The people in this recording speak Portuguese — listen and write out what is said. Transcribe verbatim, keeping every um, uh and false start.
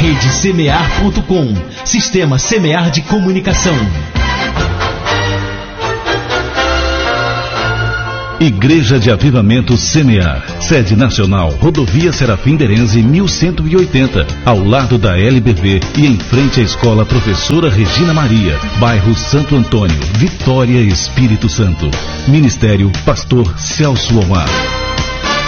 rede semear ponto com, Sistema Semear de Comunicação. Igreja de Avivamento Semear, sede nacional, Rodovia Serafim Derenze mil cento e oitenta, ao lado da L B V e em frente à Escola Professora Regina Maria, bairro Santo Antônio, Vitória, Espírito Santo. Ministério Pastor Celso Omar.